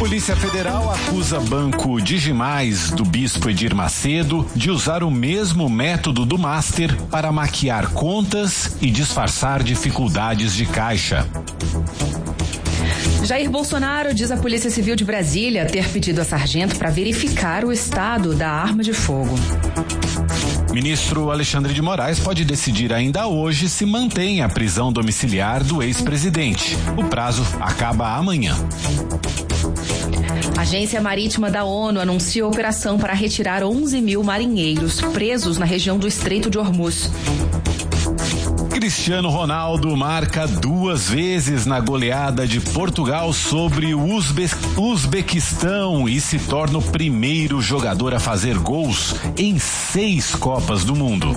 Polícia Federal acusa Banco Digimais do Bispo Edir Macedo de usar o mesmo método do Master para maquiar contas e disfarçar dificuldades de caixa. Jair Bolsonaro diz à Polícia Civil de Brasília ter pedido a sargento para verificar o estado da arma de fogo. Ministro Alexandre de Moraes pode decidir ainda hoje se mantém a prisão domiciliar do ex-presidente. O prazo acaba amanhã. A Agência Marítima da ONU anuncia operação para retirar 11 mil marinheiros presos na região do Estreito de Hormuz. Cristiano Ronaldo marca 2 vezes na goleada de Portugal sobre o Uzbequistão e se torna o primeiro jogador a fazer gols em 6 Copas do Mundo.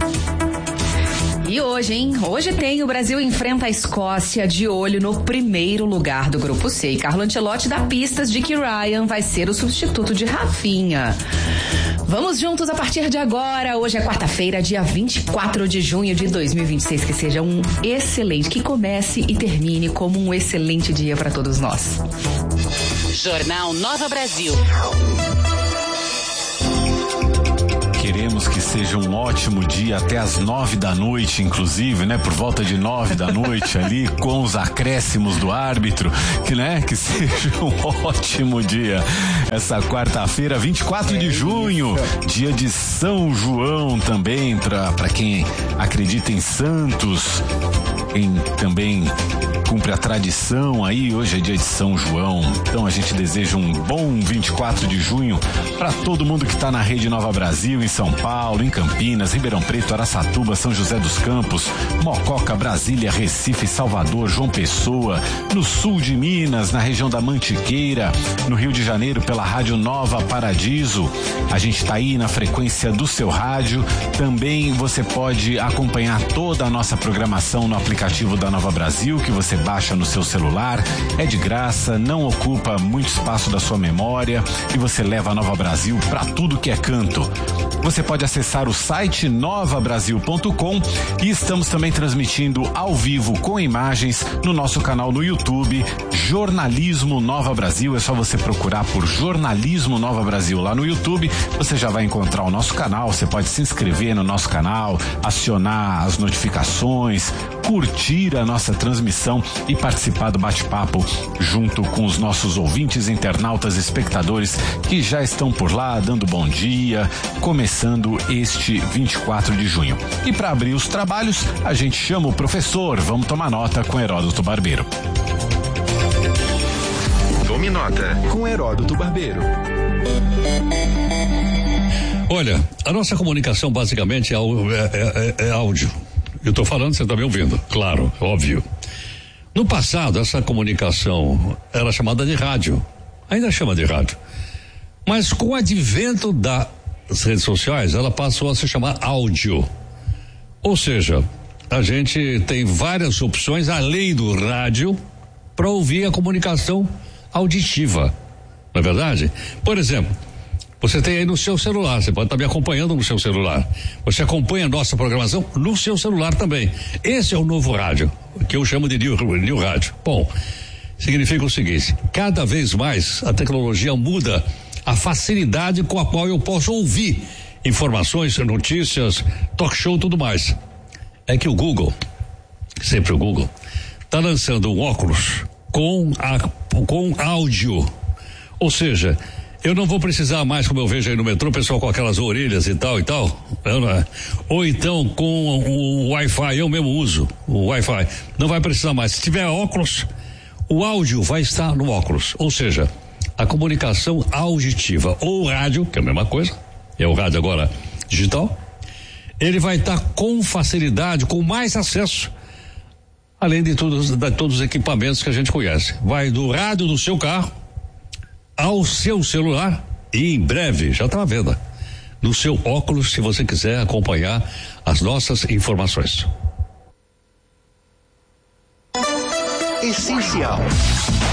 E hoje, hein? Hoje tem o Brasil enfrenta a Escócia de olho no primeiro lugar do Grupo C. E Carlo Ancelotti dá pistas de que Ryan vai ser o substituto de Rafinha. Vamos juntos a partir de agora. Hoje é quarta-feira, dia 24 de junho de 2026. Que seja um excelente, que comece e termine como um excelente dia para todos nós. Jornal Nova Brasil. Queremos que seja um ótimo dia até as 9 da noite, inclusive, né? Por volta de 9 da noite ali, com os acréscimos do árbitro, que seja um ótimo dia. Essa quarta-feira, 24 de junho, dia de São João também, para quem acredita em santos, quem também cumpre a tradição aí, hoje é dia de São João. Então a gente deseja um bom 24 de junho para todo mundo que está na Rede Nova Brasil, em São Paulo, em Campinas, Ribeirão Preto, Araçatuba, São José dos Campos, Mococa, Brasília, Recife, Salvador, João Pessoa, no sul de Minas, na região da Mantiqueira, no Rio de Janeiro, pela Rádio Nova Paradiso. A gente está aí na frequência do seu rádio. Também você pode acompanhar toda a nossa programação no aplicativo da Nova Brasil, que você baixa no seu celular. É de graça, não ocupa muito espaço da sua memória e você leva a Nova Brasil para tudo que é canto. Você pode acessar o site novabrasil.com e estamos também transmitindo ao vivo com imagens no nosso canal no YouTube, Jornalismo Nova Brasil. É só você procurar por Jornalismo Nova Brasil lá no YouTube, você já vai encontrar o nosso canal. Você pode se inscrever no nosso canal, acionar as notificações, curtir a nossa transmissão e participar do bate-papo junto com os nossos ouvintes, internautas, espectadores que já estão por lá dando bom dia, começando este 24 de junho. E para abrir os trabalhos, a gente chama o professor. Vamos tomar nota com Heródoto Barbeiro. Tome nota com Heródoto Barbeiro. Olha, a nossa comunicação basicamente é áudio. Eu estou falando, você está me ouvindo, claro, óbvio. No passado, essa comunicação era chamada de rádio, ainda chama de rádio, mas com o advento das redes sociais, ela passou a se chamar áudio. Ou seja, a gente tem várias opções além do rádio para ouvir a comunicação auditiva, não é verdade? Por exemplo, você tem aí no seu celular, você pode estar me acompanhando no seu celular. Você acompanha a nossa programação no seu celular também. Esse é o novo rádio, que eu chamo de New Rádio. Bom, significa o seguinte: cada vez mais a tecnologia muda a facilidade com a qual eu posso ouvir informações, notícias, talk show, tudo mais. É que o Google, sempre o Google, está lançando um óculos com áudio. Ou seja, eu não vou precisar mais, como eu vejo aí no metrô, pessoal com aquelas orelhas e tal, ou então com o Wi-Fi, eu mesmo uso o Wi-Fi, não vai precisar mais. Se tiver óculos, o áudio vai estar no óculos, ou seja, a comunicação auditiva, ou o rádio, que é a mesma coisa, é o rádio agora digital, ele vai estar com facilidade, com mais acesso, além de todos os equipamentos que a gente conhece. Vai do rádio do seu carro ao seu celular e em breve, já está à venda, no seu óculos, se você quiser acompanhar as nossas informações. Essencial.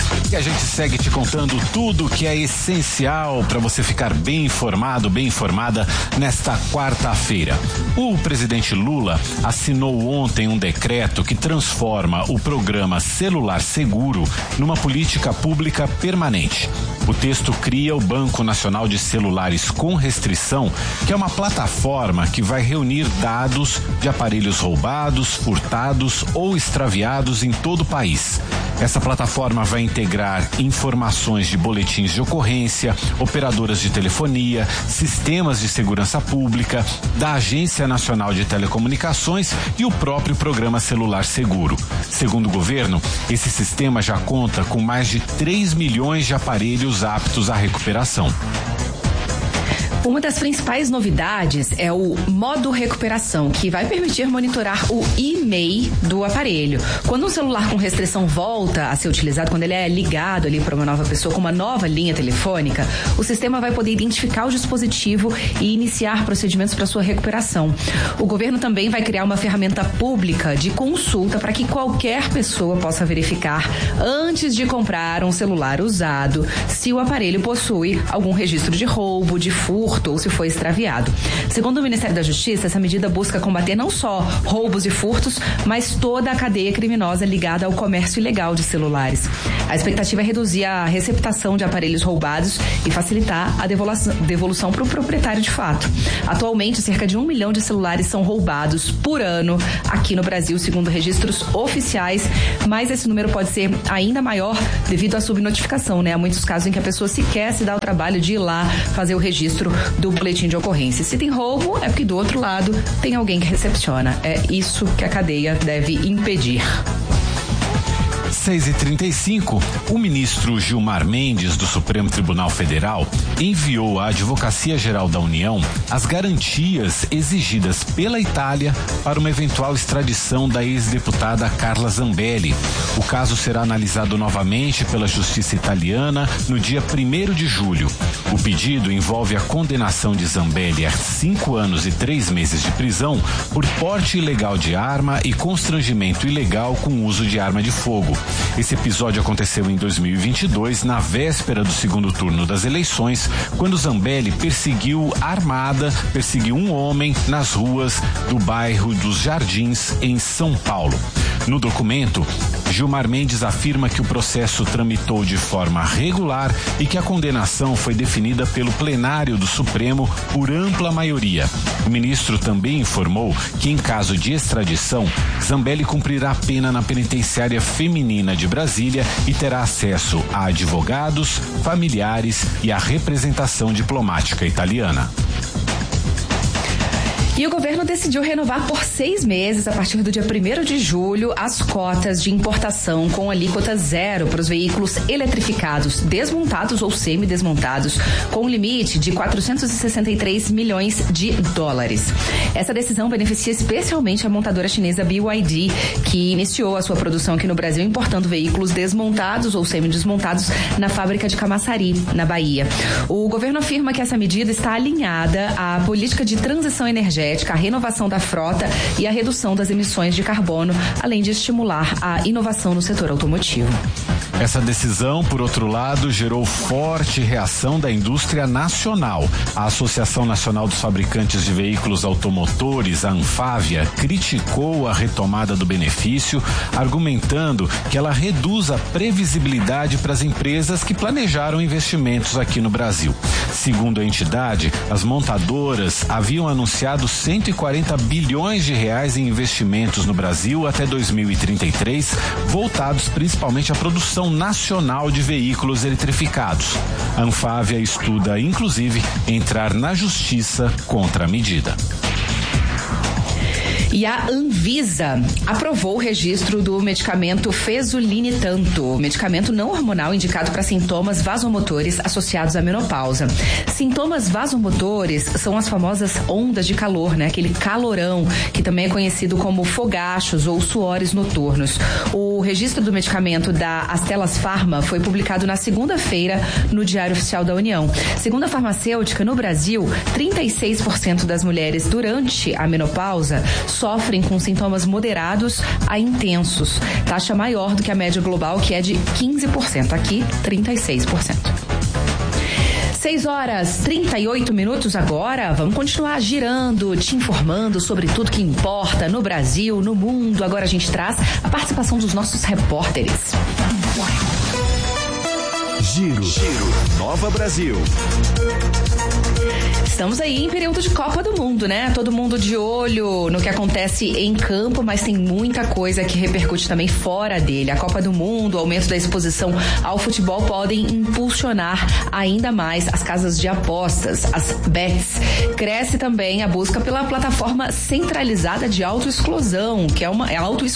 E a gente segue te contando tudo que é essencial para você ficar bem informado, bem informada nesta quarta-feira. O presidente Lula assinou ontem um decreto que transforma o programa Celular Seguro numa política pública permanente. O texto cria o Banco Nacional de Celulares com Restrição, que é uma plataforma que vai reunir dados de aparelhos roubados, furtados ou extraviados em todo o país. Essa plataforma vai integrar informações de boletins de ocorrência, operadoras de telefonia, sistemas de segurança pública, da Agência Nacional de Telecomunicações e o próprio Programa Celular Seguro. Segundo o governo, esse sistema já conta com mais de 3 milhões de aparelhos aptos à recuperação. Uma das principais novidades é o modo recuperação, que vai permitir monitorar o e-mail do aparelho. Quando um celular com restrição volta a ser utilizado, quando ele é ligado ali para uma nova pessoa com uma nova linha telefônica, o sistema vai poder identificar o dispositivo e iniciar procedimentos para sua recuperação. O governo também vai criar uma ferramenta pública de consulta para que qualquer pessoa possa verificar, antes de comprar um celular usado, se o aparelho possui algum registro de roubo, de furto, ou se foi extraviado. Segundo o Ministério da Justiça, essa medida busca combater não só roubos e furtos, mas toda a cadeia criminosa ligada ao comércio ilegal de celulares. A expectativa é reduzir a receptação de aparelhos roubados e facilitar a devolução para o proprietário de fato. Atualmente, cerca de 1 milhão de celulares são roubados por ano aqui no Brasil, segundo registros oficiais, mas esse número pode ser ainda maior devido à subnotificação, né? Há muitos casos em que a pessoa sequer se dá o trabalho de ir lá fazer o registro do boletim de ocorrência. Se tem roubo, é porque do outro lado tem alguém que recepciona. É isso que a cadeia deve impedir. 6h35, o ministro Gilmar Mendes, do Supremo Tribunal Federal, enviou à Advocacia Geral da União as garantias exigidas pela Itália para uma eventual extradição da ex-deputada Carla Zambelli. O caso será analisado novamente pela Justiça Italiana no dia 1º de julho. O pedido envolve a condenação de Zambelli a 5 anos e 3 meses de prisão por porte ilegal de arma e constrangimento ilegal com uso de arma de fogo. Esse episódio aconteceu em 2022, na véspera do segundo turno das eleições, quando Zambelli perseguiu um homem nas ruas do bairro dos Jardins, em São Paulo. No documento, Gilmar Mendes afirma que o processo tramitou de forma regular e que a condenação foi definida pelo plenário do Supremo por ampla maioria. O ministro também informou que, em caso de extradição, Zambelli cumprirá a pena na penitenciária feminina de Brasília e terá acesso a advogados, familiares e a representação diplomática italiana. E o governo decidiu renovar por 6 meses, a partir do dia 1º de julho, as cotas de importação com alíquota zero para os veículos eletrificados, desmontados ou semidesmontados, com um limite de 463 milhões de dólares. Essa decisão beneficia especialmente a montadora chinesa BYD, que iniciou a sua produção aqui no Brasil importando veículos desmontados ou semidesmontados na fábrica de Camaçari, na Bahia. O governo afirma que essa medida está alinhada à política de transição energética, a renovação da frota e a redução das emissões de carbono, além de estimular a inovação no setor automotivo. Essa decisão, por outro lado, gerou forte reação da indústria nacional. A Associação Nacional dos Fabricantes de Veículos Automotores, a Anfávia, criticou a retomada do benefício, argumentando que ela reduz a previsibilidade para as empresas que planejaram investimentos aqui no Brasil. Segundo a entidade, as montadoras haviam anunciado 140 bilhões de reais em investimentos no Brasil até 2033, voltados principalmente à produção nacional de veículos eletrificados. A Anfávia estuda, inclusive, entrar na justiça contra a medida. E a Anvisa aprovou o registro do medicamento Fezolinetanto, medicamento não hormonal indicado para sintomas vasomotores associados à menopausa. Sintomas vasomotores são as famosas ondas de calor, né? Aquele calorão, que também é conhecido como fogachos ou suores noturnos. O registro do medicamento da Astellas Pharma foi publicado na segunda-feira no Diário Oficial da União. Segundo a farmacêutica, no Brasil, 36% das mulheres durante a menopausa sofrem com sintomas moderados a intensos, taxa maior do que a média global, que é de 15%, aqui 36%. 6h38 agora. Vamos continuar girando, te informando sobre tudo que importa no Brasil, no mundo. Agora a gente traz a participação dos nossos repórteres. Giro Nova Brasil. Estamos aí em período de Copa do Mundo, né? Todo mundo de olho no que acontece em campo, mas tem muita coisa que repercute também fora dele. A Copa do Mundo, o aumento da exposição ao futebol podem impulsionar ainda mais as casas de apostas, as bets. Cresce também a busca pela plataforma centralizada de autoexclusão, que é uma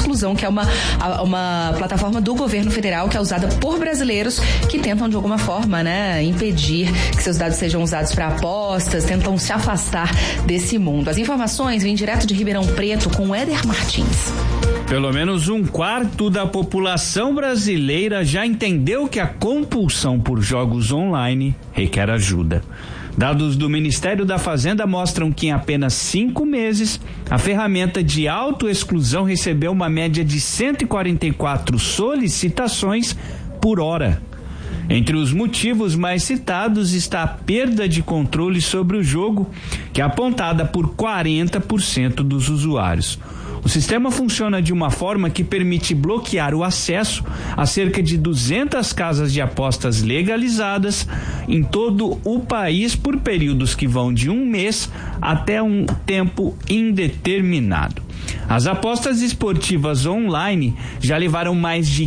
plataforma do governo federal que é usada por brasileiros que tentam de alguma forma, né, impedir que seus dados sejam usados para apostas, tentam se afastar desse mundo. As informações vêm direto de Ribeirão Preto com Éder Martins. Pelo menos 1/4 da população brasileira já entendeu que a compulsão por jogos online requer ajuda. Dados do Ministério da Fazenda mostram que em apenas 5 meses, a ferramenta de autoexclusão recebeu uma média de 144 solicitações por hora. Entre os motivos mais citados está a perda de controle sobre o jogo, que é apontada por 40% dos usuários. O sistema funciona de uma forma que permite bloquear o acesso a cerca de 200 casas de apostas legalizadas em todo o país por períodos que vão de 1 mês até um tempo indeterminado. As apostas esportivas online já levaram mais de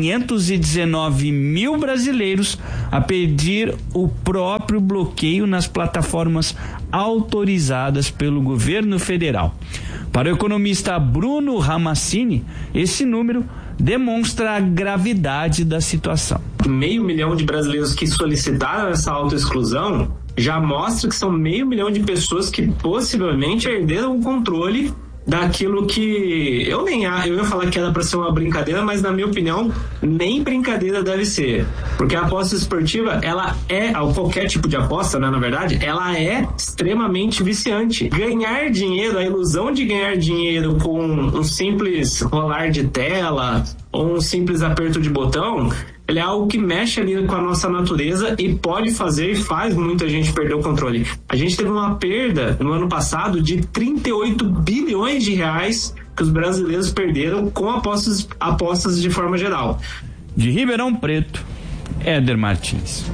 519 mil brasileiros a pedir o próprio bloqueio nas plataformas autorizadas pelo governo federal. Para o economista Bruno Ramazzini, esse número demonstra a gravidade da situação. 500 mil de brasileiros que solicitaram essa autoexclusão já mostra que são 500 mil de pessoas que possivelmente perderam o controle daquilo que eu ia falar que era para ser uma brincadeira, mas na minha opinião nem brincadeira deve ser, porque a aposta esportiva, ela qualquer tipo de aposta, né, na verdade, ela é extremamente viciante. Ganhar dinheiro, a ilusão de ganhar dinheiro com um simples rolar de tela ou um simples aperto de botão, ele é algo que mexe ali com a nossa natureza e pode fazer e faz muita gente perder o controle. A gente teve uma perda no ano passado de 38 bilhões de reais que os brasileiros perderam com apostas de forma geral. De Ribeirão Preto, Éder Martins.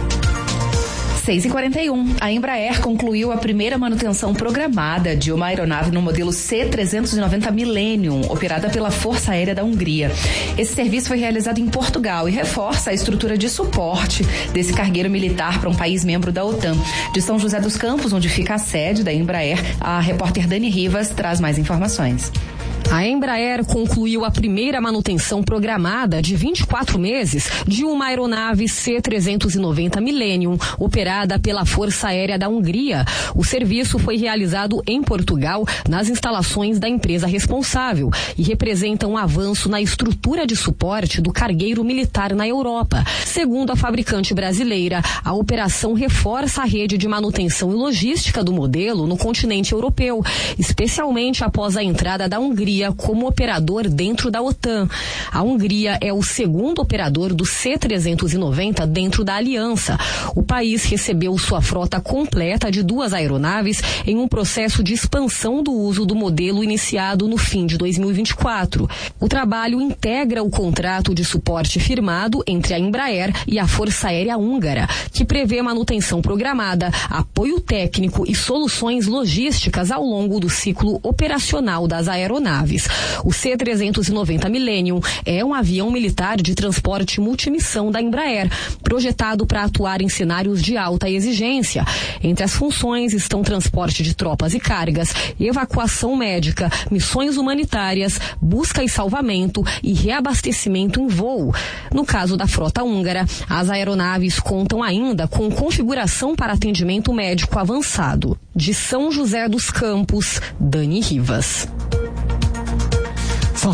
6h41. A Embraer concluiu a primeira manutenção programada de uma aeronave no modelo C-390 Millennium, operada pela Força Aérea da Hungria. Esse serviço foi realizado em Portugal e reforça a estrutura de suporte desse cargueiro militar para um país membro da OTAN. De São José dos Campos, onde fica a sede da Embraer, a repórter Dani Rivas traz mais informações. A Embraer concluiu a primeira manutenção programada de 24 meses de uma aeronave C-390 Millennium, operada pela Força Aérea da Hungria. O serviço foi realizado em Portugal, nas instalações da empresa responsável, e representa um avanço na estrutura de suporte do cargueiro militar na Europa. Segundo a fabricante brasileira, a operação reforça a rede de manutenção e logística do modelo no continente europeu, especialmente após a entrada da Hungria como operador dentro da OTAN. A Hungria é o segundo operador do C-390 dentro da aliança. O país recebeu sua frota completa de 2 aeronaves em um processo de expansão do uso do modelo iniciado no fim de 2024. O trabalho integra o contrato de suporte firmado entre a Embraer e a Força Aérea Húngara, que prevê manutenção programada, apoio técnico e soluções logísticas ao longo do ciclo operacional das aeronaves. O C-390 Millennium é um avião militar de transporte multimissão da Embraer, projetado para atuar em cenários de alta exigência. Entre as funções estão transporte de tropas e cargas, evacuação médica, missões humanitárias, busca e salvamento e reabastecimento em voo. No caso da frota húngara, as aeronaves contam ainda com configuração para atendimento médico avançado. De São José dos Campos, Dani Rivas. São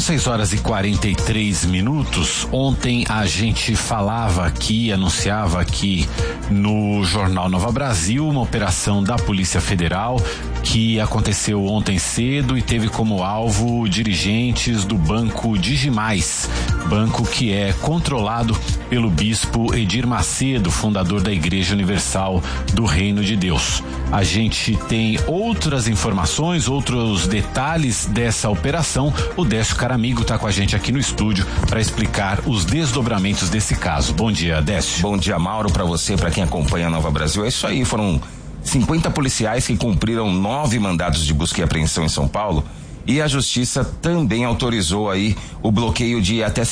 6h43. Ontem a gente falava aqui, anunciava aqui no Jornal Nova Brasil uma operação da Polícia Federal que aconteceu ontem cedo e teve como alvo dirigentes do Banco Digimais, banco que é controlado pelo bispo Edir Macedo, fundador da Igreja Universal do Reino de Deus. A gente tem outras informações, outros detalhes dessa operação. O Décio Caramigo está com a gente aqui no estúdio para explicar os desdobramentos desse caso. Bom dia, Décio. Bom dia, Mauro, para você, para quem acompanha a Nova Brasil. É isso aí, foram 50 policiais que cumpriram 9 mandados de busca e apreensão em São Paulo, e a Justiça também autorizou aí o bloqueio de até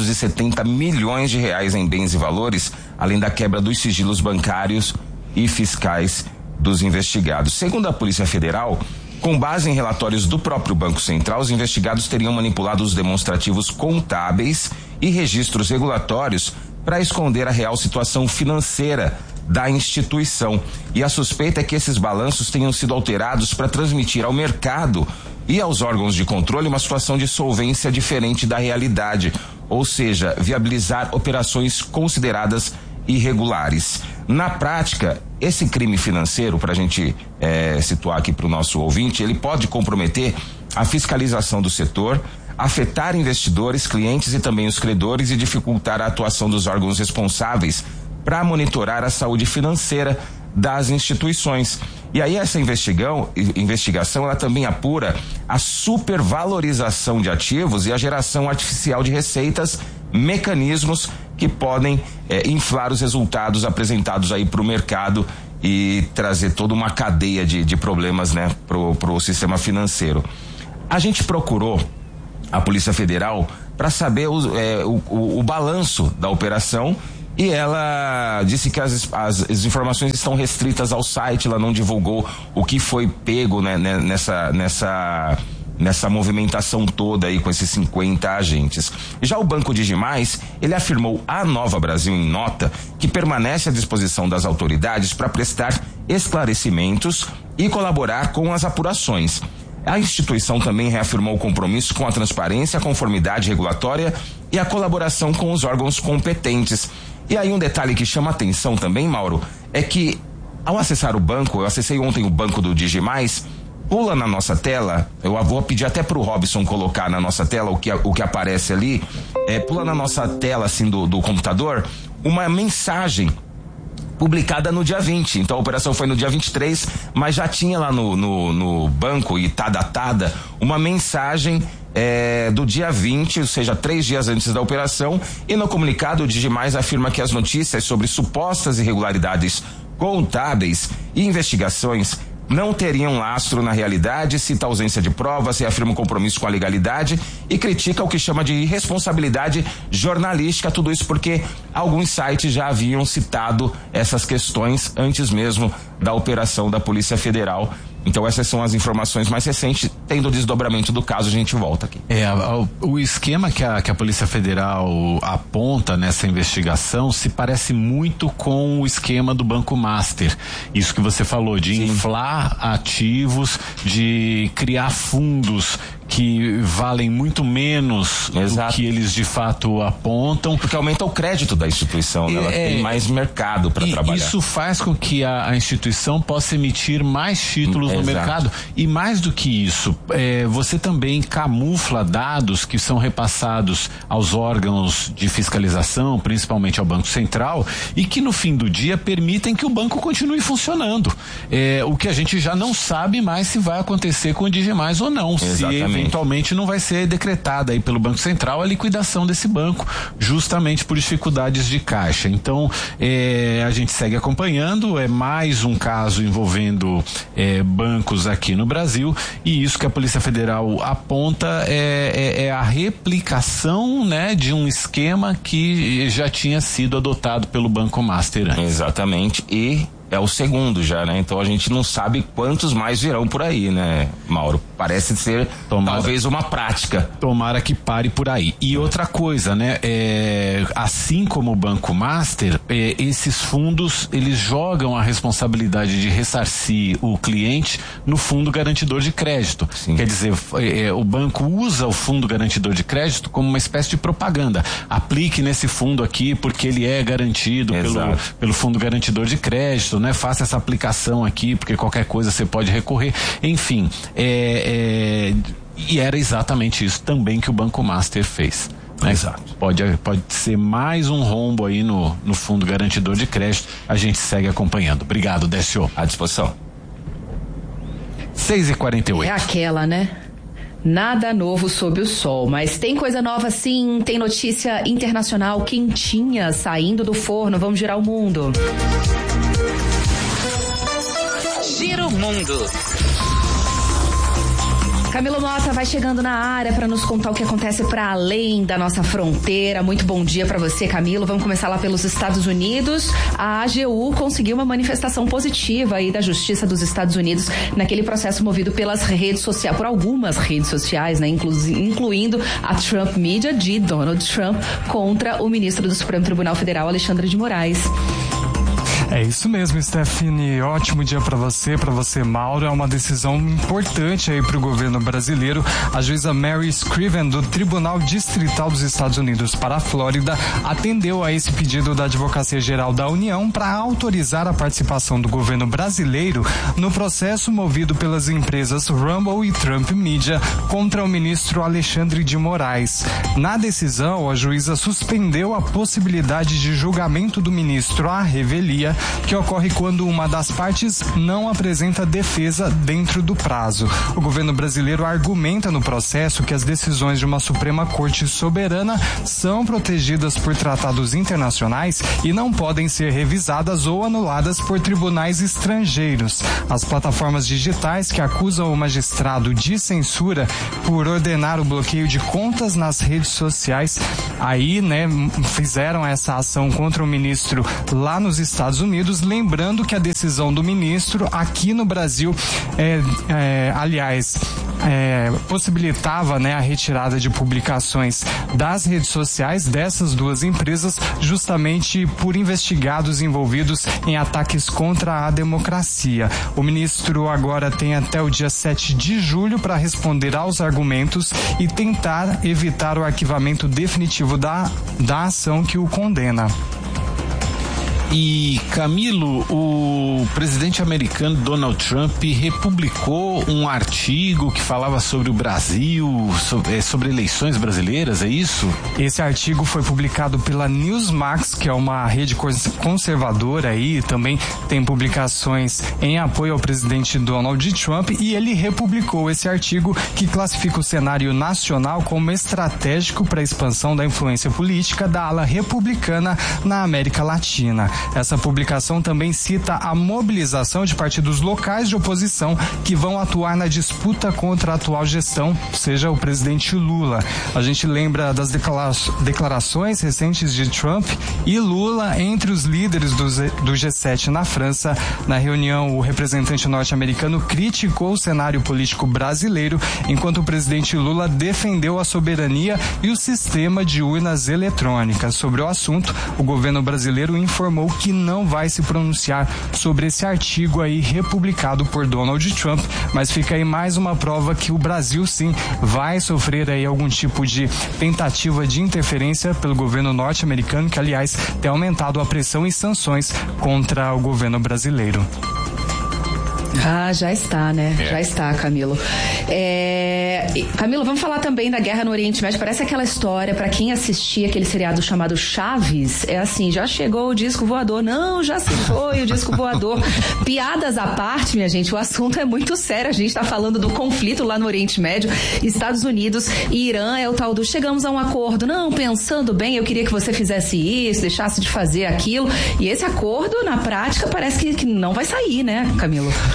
670 milhões de reais em bens e valores, além da quebra dos sigilos bancários e fiscais dos investigados. Segundo a Polícia Federal, com base em relatórios do próprio Banco Central, os investigados teriam manipulado os demonstrativos contábeis e registros regulatórios para esconder a real situação financeira da instituição. E a suspeita é que esses balanços tenham sido alterados para transmitir ao mercado e aos órgãos de controle uma situação de solvência diferente da realidade, ou seja, viabilizar operações consideradas irregulares. Na prática, esse crime financeiro, para a gente situar aqui para o nosso ouvinte, ele pode comprometer a fiscalização do setor, afetar investidores, clientes e também os credores e dificultar a atuação dos órgãos responsáveis para monitorar a saúde financeira das instituições. E aí essa investigação ela também apura a supervalorização de ativos e a geração artificial de receitas, mecanismos que podem inflar os resultados apresentados aí para o mercado e trazer toda uma cadeia de problemas, né, pro sistema financeiro. A gente procurou a Polícia Federal para saber o balanço da operação, e ela disse que as informações estão restritas ao site, ela não divulgou o que foi pego, né, nessa movimentação toda aí com esses 50 agentes. Já o Banco Digimais, ele afirmou à Nova Brasil em nota que permanece à disposição das autoridades para prestar esclarecimentos e colaborar com as apurações. A instituição também reafirmou o compromisso com a transparência, a conformidade regulatória e a colaboração com os órgãos competentes. E aí um detalhe que chama atenção também, Mauro, é que ao acessar o banco, eu acessei ontem o banco do Digimais, pula na nossa tela, eu vou pedir até pro Robson colocar na nossa tela o que aparece ali, pula na nossa tela assim do computador, uma mensagem publicada no dia 20, então a operação foi no dia 23, mas já tinha lá no banco, e tá datada, uma mensagem do dia 20, ou seja, 3 dias antes da operação, e no comunicado o Digimais afirma que as notícias sobre supostas irregularidades contábeis e investigações não teriam lastro na realidade, cita a ausência de provas, reafirma o compromisso com a legalidade e critica o que chama de irresponsabilidade jornalística, tudo isso porque alguns sites já haviam citado essas questões antes mesmo da operação da Polícia Federal. Então essas são as informações mais recentes. Tendo o desdobramento do caso, a gente volta aqui. O esquema que a Polícia Federal aponta nessa investigação se parece muito com o esquema do Banco Master. Isso que você falou, de inflar ativos, de criar fundos que valem muito menos do que eles de fato apontam. Porque aumenta o crédito da instituição, né? Ela tem mais mercado para trabalhar. Isso faz com que a instituição possa emitir mais títulos no mercado. E mais do que isso, você também camufla dados que são repassados aos órgãos de fiscalização, principalmente ao Banco Central, e que no fim do dia permitem que o banco continue funcionando. O que a gente já não sabe mais se vai acontecer com o Digimais ou não. Exatamente. Se eventualmente não vai ser decretada aí pelo Banco Central a liquidação desse banco, justamente por dificuldades de caixa. Então, a gente segue acompanhando, é mais um caso envolvendo bancos aqui no Brasil, e isso que a Polícia Federal aponta é a replicação, né, de um esquema que já tinha sido adotado pelo Banco Master antes. Exatamente, e é o segundo já, né? Então a gente não sabe quantos mais virão por aí, né, Mauro? Parece ser talvez uma prática. Tomara que pare por aí. E outra coisa, né? Assim como o Banco Master, esses fundos, eles jogam a responsabilidade de ressarcir o cliente no fundo garantidor de crédito. Sim. Quer dizer, o banco usa o fundo garantidor de crédito como uma espécie de propaganda. Aplique nesse fundo aqui porque ele é garantido pelo fundo garantidor de crédito, né? Faça essa aplicação aqui porque qualquer coisa você pode recorrer. Enfim, e era exatamente isso também que o Banco Master fez. Né? Exato. Pode ser mais um rombo aí no fundo garantidor de crédito. A gente segue acompanhando. Obrigado, Décio. À disposição. 6h48. É aquela, né? Nada novo sob o sol, mas tem coisa nova sim, tem notícia internacional quentinha saindo do forno. Vamos girar o mundo. Gira o mundo. Camilo Mota vai chegando na área para nos contar o que acontece para além da nossa fronteira. Muito bom dia para você, Camilo. Vamos começar lá pelos Estados Unidos. A AGU conseguiu uma manifestação positiva aí da Justiça dos Estados Unidos naquele processo movido pelas redes sociais, por algumas redes sociais, né, incluindo a Trump Media de Donald Trump contra o ministro do Supremo Tribunal Federal, Alexandre de Moraes. É isso mesmo, Stephanie. Ótimo dia para você, Mauro. É uma decisão importante aí para o governo brasileiro. A juíza Mary Scriven, do Tribunal Distrital dos Estados Unidos para a Flórida, atendeu a esse pedido da Advocacia Geral da União para autorizar a participação do governo brasileiro no processo movido pelas empresas Rumble e Trump Media contra o ministro Alexandre de Moraes. Na decisão, a juíza suspendeu a possibilidade de julgamento do ministro à revelia, que ocorre quando uma das partes não apresenta defesa dentro do prazo. O governo brasileiro argumenta no processo que as decisões de uma Suprema Corte soberana são protegidas por tratados internacionais e não podem ser revisadas ou anuladas por tribunais estrangeiros. As plataformas digitais que acusam o magistrado de censura por ordenar o bloqueio de contas nas redes sociais, aí, né, fizeram essa ação contra o ministro lá nos Estados Unidos, lembrando que a decisão do ministro aqui no Brasil, possibilitava, né, a retirada de publicações das redes sociais dessas duas empresas, justamente por investigados envolvidos em ataques contra a democracia. O ministro agora tem até o dia 7 de julho para responder aos argumentos e tentar evitar o arquivamento definitivo da ação que o condena. E, Camilo, o presidente americano Donald Trump republicou um artigo que falava sobre o Brasil, sobre eleições brasileiras, é isso? Esse artigo foi publicado pela Newsmax, que é uma rede conservadora aí, também tem publicações em apoio ao presidente Donald Trump, e ele republicou esse artigo que classifica o cenário nacional como estratégico para a expansão da influência política da ala republicana na América Latina. Essa publicação também cita a mobilização de partidos locais de oposição que vão atuar na disputa contra a atual gestão, seja o presidente Lula. A gente lembra das declarações recentes de Trump e Lula entre os líderes do G7 na França. Na reunião, o representante norte-americano criticou o cenário político brasileiro, enquanto o presidente Lula defendeu a soberania e o sistema de urnas eletrônicas. Sobre o assunto, o governo brasileiro informou que não vai se pronunciar sobre esse artigo aí republicado por Donald Trump, mas fica aí mais uma prova que o Brasil sim vai sofrer aí algum tipo de tentativa de interferência pelo governo norte-americano, que aliás tem aumentado a pressão e sanções contra o governo brasileiro. Ah, já está, né? Já está, Camilo. Camilo, vamos falar também da guerra no Oriente Médio. Parece aquela história, pra quem assistia aquele seriado chamado Chaves, é assim, já chegou o disco voador. Não, já se foi o disco voador. Piadas à parte, minha gente, o assunto é muito sério. A gente tá falando do conflito lá no Oriente Médio, Estados Unidos e Irã, é o tal do chegamos a um acordo. Não, pensando bem, eu queria que você fizesse isso, deixasse de fazer aquilo. E esse acordo, na prática, parece que não vai sair, né, Camilo?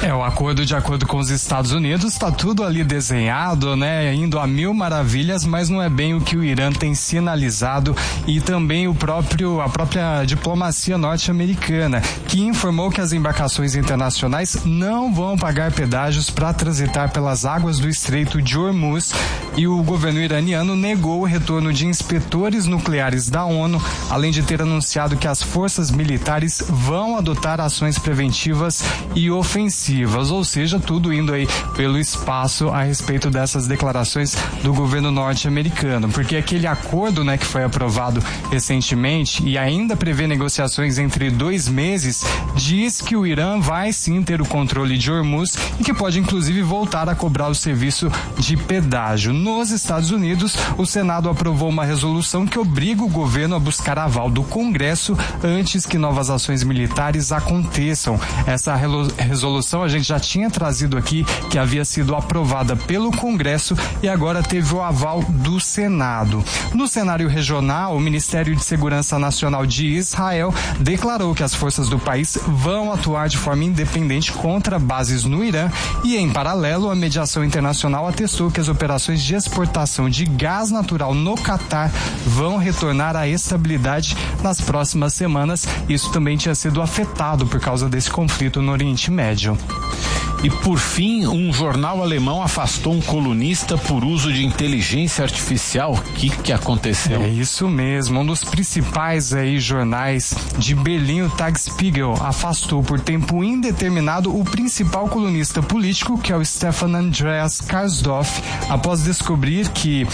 O acordo, de acordo com os Estados Unidos, está tudo ali desenhado, né? Indo a mil maravilhas, mas não é bem o que o Irã tem sinalizado, e também a própria diplomacia norte-americana, que informou que as embarcações internacionais não vão pagar pedágios para transitar pelas águas do Estreito de Hormuz, e o governo iraniano negou o retorno de inspetores nucleares da ONU, além de ter anunciado que as forças militares vão adotar ações preventivas e ofensivas, ou seja, tudo indo aí pelo espaço a respeito dessas declarações do governo norte-americano, porque aquele acordo, né, que foi aprovado recentemente e ainda prevê negociações entre 2 meses, diz que o Irã vai sim ter o controle de Hormuz e que pode inclusive voltar a cobrar o serviço de pedágio. Nos Estados Unidos, o Senado aprovou uma resolução que obriga o governo a buscar aval do Congresso antes que novas ações militares aconteçam. Essa resolução a gente já tinha trazido aqui, que havia sido aprovada pelo Congresso e agora teve o aval do Senado. No cenário regional, o Ministério de Segurança Nacional de Israel declarou que as forças do país vão atuar de forma independente contra bases no Irã e, em paralelo, a mediação internacional atestou que as operações de exportação de gás natural no Catar vão retornar à estabilidade nas próximas semanas. Isso também tinha sido afetado por causa desse conflito no Oriente Médio. E por fim, um jornal alemão afastou um colunista por uso de inteligência artificial. O que aconteceu? É isso mesmo, um dos principais aí jornais de Berlim, o Tagesspiegel, afastou por tempo indeterminado o principal colunista político, que é o Stefan Andreas Karsdorf, após descobrir que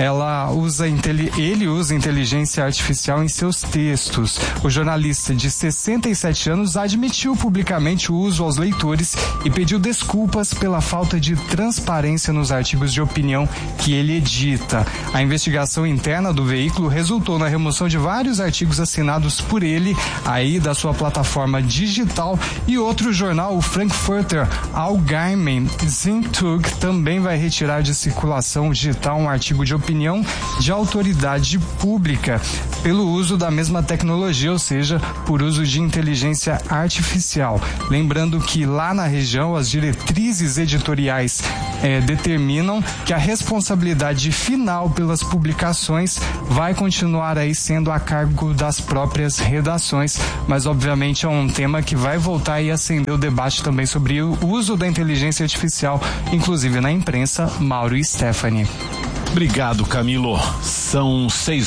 ele usa inteligência artificial em seus textos. O jornalista de 67 anos admitiu publicamente o uso aos leitores e pediu desculpas pela falta de transparência nos artigos de opinião que ele edita. A investigação interna do veículo resultou na remoção de vários artigos assinados por ele aí da sua plataforma digital, e outro jornal, o Frankfurter Allgemeine Zeitung, também vai retirar de circulação digital um artigo de opinião de autoridade pública pelo uso da mesma tecnologia, ou seja, por uso de inteligência artificial. Lembrando que lá na região as diretrizes editoriais determinam que a responsabilidade final pelas publicações vai continuar aí sendo a cargo das próprias redações, mas obviamente é um tema que vai voltar e acender o debate também sobre o uso da inteligência artificial, inclusive na imprensa. Mauro e Stephanie. Obrigado, Camilo. São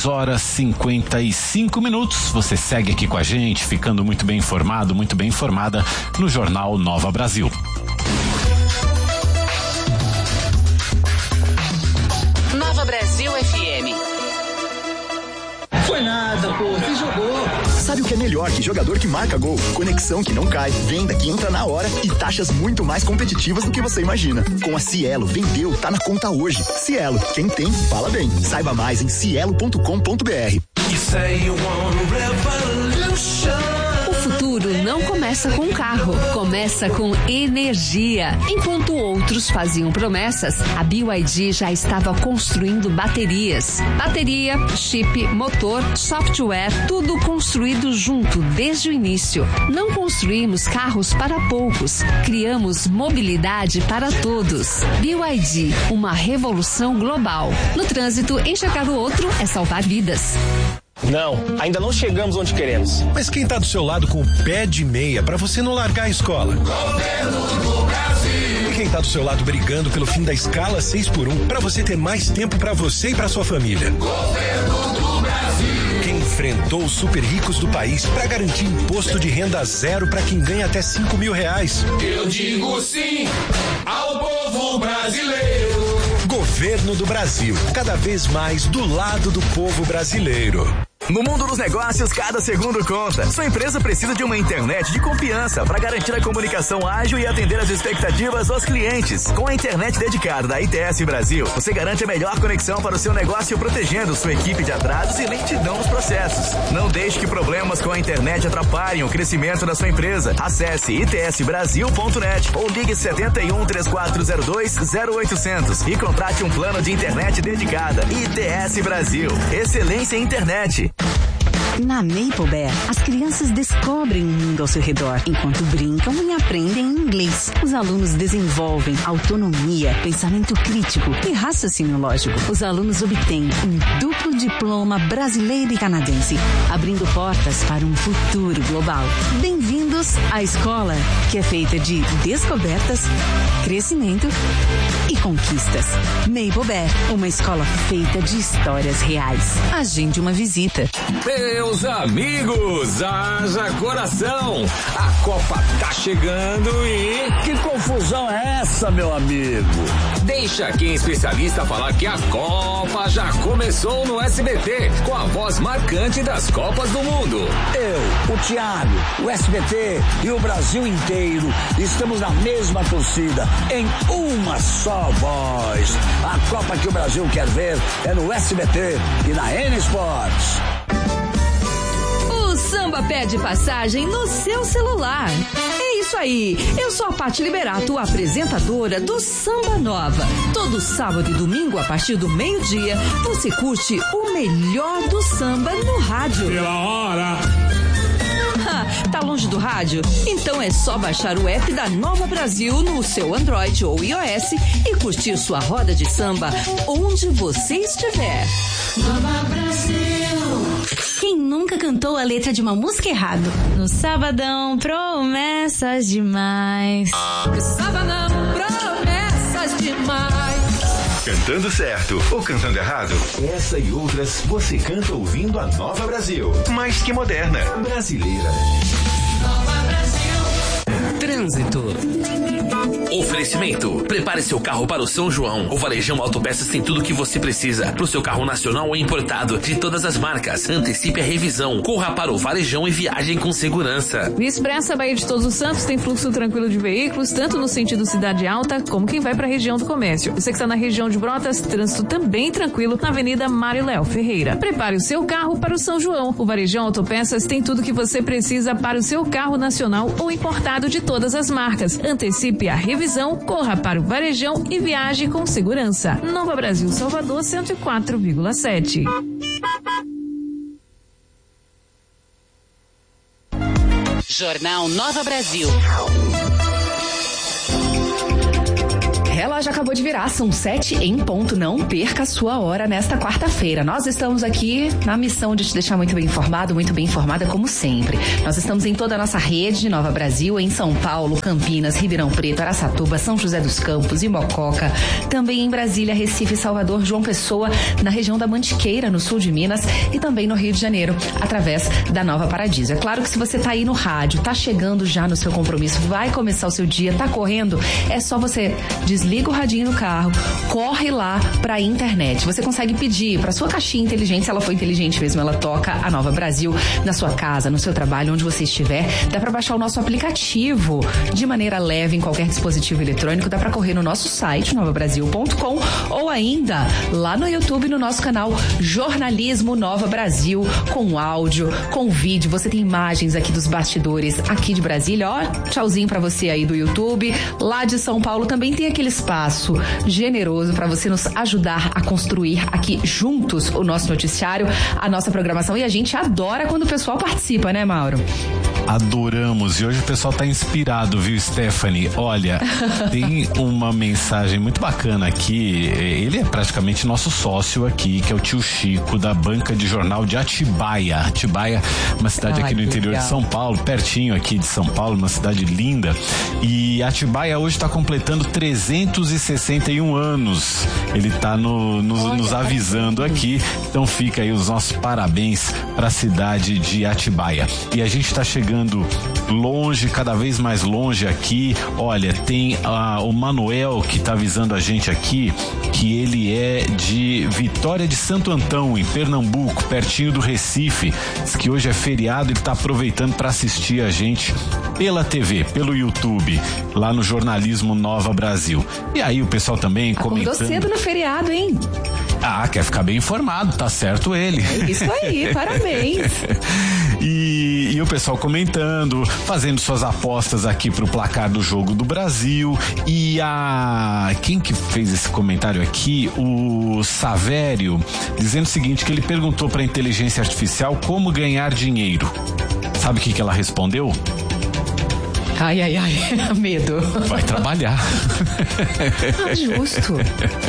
6h55. Você segue aqui com a gente, ficando muito bem informado, muito bem informada no Jornal Nova Brasil. Nova Brasil FM. Foi nada, pô, você jogou. Sabe o que é melhor que jogador que marca gol? Conexão que não cai, venda que entra na hora e taxas muito mais competitivas do que você imagina. Com a Cielo, vendeu, tá na conta hoje. Cielo, quem tem, fala bem. Saiba mais em cielo.com.br. O futuro não começa com carro, começa com energia. Enquanto outros faziam promessas, a BYD já estava construindo baterias. Bateria, chip, motor, software, tudo construído junto desde o início. Não construímos carros para poucos, criamos mobilidade para todos. BYD, uma revolução global. No trânsito, enxergar o outro é salvar vidas. Não, ainda não chegamos onde queremos. Mas quem tá do seu lado com o pé de meia pra você não largar a escola? Governo do Brasil. E quem tá do seu lado brigando pelo fim da escala 6x1 pra você ter mais tempo pra você e pra sua família? Governo do Brasil. Quem enfrentou os super ricos do país pra garantir imposto de renda zero pra quem ganha até R$5.000? Eu digo sim ao povo brasileiro. Governo do Brasil, cada vez mais do lado do povo brasileiro. No mundo dos negócios, cada segundo conta. Sua empresa precisa de uma internet de confiança para garantir a comunicação ágil e atender as expectativas dos clientes. Com a internet dedicada da ITS Brasil, você garante a melhor conexão para o seu negócio, protegendo sua equipe de atrasos e lentidão nos processos. Não deixe que problemas com a internet atrapalhem o crescimento da sua empresa. Acesse itsbrasil.net ou ligue 71 3402 0800 e contrate um plano de internet dedicada. ITS Brasil. Excelência em internet. Na Maple Bear, as crianças descobrem o mundo ao seu redor, enquanto brincam e aprendem inglês. Os alunos desenvolvem autonomia, pensamento crítico e raciocínio lógico. Os alunos obtêm um duplo diploma brasileiro e canadense, abrindo portas para um futuro global. Bem-vindos à escola, que é feita de descobertas, crescimento e conquistas. Maple Bear, uma escola feita de histórias reais. Agende uma visita. Meus amigos, haja coração! A Copa tá chegando e... Que confusão é essa, meu amigo? Deixa quem é especialista falar que a Copa já começou no SBT, com a voz marcante das Copas do Mundo. Eu, o Thiago, o SBT e o Brasil inteiro estamos na mesma torcida, em uma só voz. A Copa que o Brasil quer ver é no SBT e na N Sports. O samba pede passagem no seu celular. É isso aí, eu sou a Paty Liberato, apresentadora do Samba Nova. Todo sábado e domingo, a partir do meio-dia, você curte o melhor do samba no rádio. Pela hora. Tá longe do rádio? Então é só baixar o app da Nova Brasil no seu Android ou iOS e curtir sua roda de samba onde você estiver. Nova Brasil. Quem nunca cantou a letra de uma música errado? No sabadão, promessas demais. No sabadão, promessas demais. Cantando certo ou cantando errado? Essa e outras você canta ouvindo a Nova Brasil. Mais que moderna. Brasileira. Nova Brasil. Trânsito. Oferecimento. Prepare seu carro para o São João. O Varejão Autopeças tem tudo o que você precisa para o seu carro nacional ou importado, de todas as marcas. Antecipe a revisão. Corra para o Varejão e viagem com segurança. Via Expressa Baía de Todos os Santos tem fluxo tranquilo de veículos, tanto no sentido Cidade Alta, como quem vai para a região do comércio. Você que está na região de Brotas, trânsito também tranquilo na Avenida Mário Léo Ferreira. Prepare o seu carro para o São João. O Varejão Autopeças tem tudo o que você precisa para o seu carro nacional ou importado de todas as marcas. Antecipe a revisão, corra para o Varejão e viaje com segurança. Nova Brasil, Salvador, 104,7. Jornal Nova Brasil. Relógio acabou de virar, são 7 em ponto. Não perca a sua hora nesta quarta-feira. Nós estamos aqui na missão de te deixar muito bem informado, muito bem informada, como sempre. Nós estamos em toda a nossa rede Nova Brasil, em São Paulo, Campinas, Ribeirão Preto, Araçatuba, São José dos Campos e Mococa. Também em Brasília, Recife, Salvador, João Pessoa, na região da Mantiqueira, no sul de Minas, e também no Rio de Janeiro, através da Nova Paradiso. É claro que se você tá aí no rádio, tá chegando já no seu compromisso, vai começar o seu dia, tá correndo, é só você desliga o radinho no carro, corre lá pra internet. Você consegue pedir pra sua caixinha inteligente, se ela for inteligente mesmo, ela toca a Nova Brasil na sua casa, no seu trabalho, onde você estiver. Dá pra baixar o nosso aplicativo de maneira leve em qualquer dispositivo eletrônico. Dá pra correr no nosso site, novabrasil.com, ou ainda lá no YouTube, no nosso canal Jornalismo Nova Brasil, com áudio, com vídeo. Você tem imagens aqui dos bastidores aqui de Brasília. Ó, tchauzinho pra você aí do YouTube. Lá de São Paulo também tem aquele espaço generoso para você nos ajudar a construir aqui juntos o nosso noticiário, a nossa programação, e a gente adora quando o pessoal participa, né, Mauro? Adoramos, e hoje o pessoal tá inspirado, viu, Stephanie? Olha, tem uma mensagem muito bacana aqui, ele é praticamente nosso sócio aqui, que é o tio Chico, da banca de jornal de Atibaia. Atibaia, uma cidade aqui no interior de São Paulo, pertinho aqui de São Paulo, uma cidade linda, e Atibaia hoje tá completando 361 anos. Ele tá nos avisando aqui, então fica aí os nossos parabéns para a cidade de Atibaia. E a gente tá chegando longe, cada vez mais longe aqui. Olha, tem o Manuel que tá avisando a gente aqui que ele é de Vitória de Santo Antão, em Pernambuco, pertinho do Recife. Diz que hoje é feriado e tá aproveitando para assistir a gente pela TV, pelo YouTube, lá no Jornalismo Nova Brasil. E aí o pessoal também comentando. Acordou cedo no feriado, hein? Ah, quer ficar bem informado, tá certo ele. É isso aí, parabéns. E E o pessoal comentando, fazendo suas apostas aqui pro placar do jogo do Brasil. E quem que fez esse comentário aqui? O Savério, dizendo o seguinte, que ele perguntou pra inteligência artificial como ganhar dinheiro. Sabe o que ela respondeu? Ai, medo. Vai trabalhar. Justo.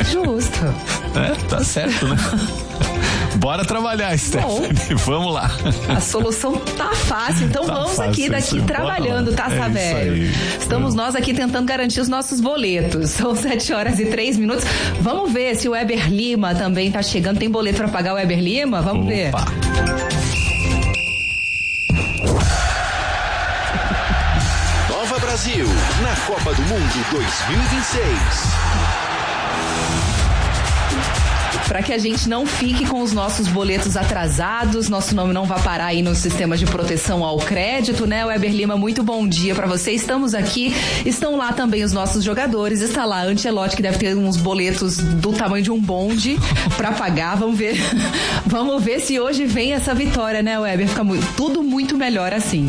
Tá certo, né? Bora trabalhar, Stephanie. Vamos lá. A solução tá fácil, então tá vamos fácil, aqui daqui trabalhando, tá, Savério? Estamos nós aqui tentando garantir os nossos boletos. São 7h03. Vamos ver se o Weber Lima também tá chegando. Tem boleto pra pagar o Weber Lima? Vamos ver. Nova Brasil, na Copa do Mundo 2026. Para que a gente não fique com os nossos boletos atrasados, nosso nome não vá parar aí no sistema de proteção ao crédito, né? Weber Lima, muito bom dia para você. Estamos aqui, estão lá também os nossos jogadores, está lá a Ancelotti, que deve ter uns boletos do tamanho de um bonde para pagar. Vamos ver se hoje vem essa vitória, né, Weber? Fica tudo muito melhor assim.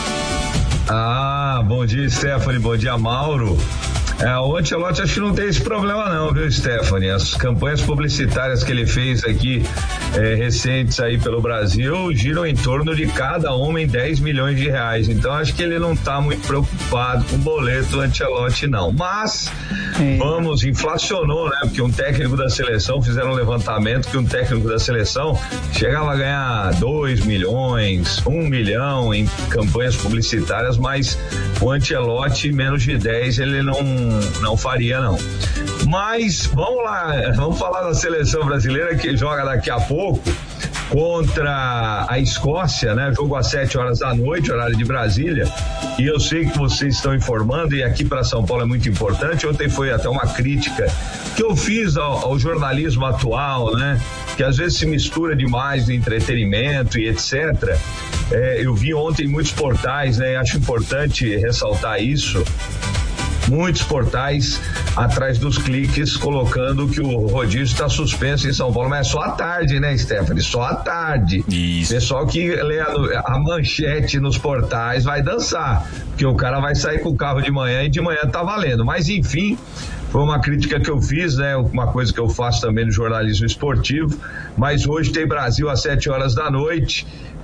Bom dia, Stephanie, bom dia, Mauro. O Ancelotti acho que não tem esse problema não, viu, Stephanie? As campanhas publicitárias que ele fez aqui recentes aí pelo Brasil giram em torno de cada uma em 10 milhões de reais. Então acho que ele não tá muito preocupado com o boleto Ancelotti não. Mas inflacionou, né? Porque um técnico da seleção, fizeram um levantamento que um técnico da seleção chegava a ganhar 2 milhões, 1 milhão em campanhas publicitárias, mas o Ancelotti menos de 10 ele não faria não. Mas vamos lá, vamos falar da seleção brasileira que joga daqui a pouco contra a Escócia, né? Jogo às 7h, horário de Brasília. E eu sei que vocês estão informando, e aqui para São Paulo é muito importante. Ontem foi até uma crítica que eu fiz ao jornalismo atual, né? Que às vezes se mistura demais no entretenimento e etc. Eu vi ontem muitos portais, né? Acho importante ressaltar isso. Muitos portais atrás dos cliques colocando que o rodízio está suspenso em São Paulo, mas é só à tarde, né, Stephanie? Só à tarde. Isso. Pessoal que lê a manchete nos portais vai dançar, porque o cara vai sair com o carro de manhã e de manhã tá valendo. Mas enfim, foi uma crítica que eu fiz, né? Uma coisa que eu faço também no jornalismo esportivo. Mas hoje tem Brasil às 7h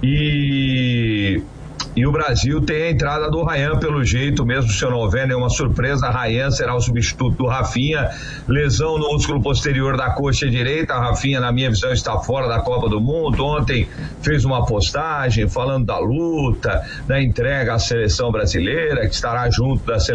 e o Brasil tem a entrada do Ryan pelo jeito, mesmo se eu não houver nenhuma surpresa. Ryan será o substituto do Rafinha, lesão no músculo posterior da coxa direita. A Rafinha, na minha visão, está fora da Copa do Mundo. Ontem fez uma postagem falando da luta, da entrega à seleção brasileira, que estará junto da seleção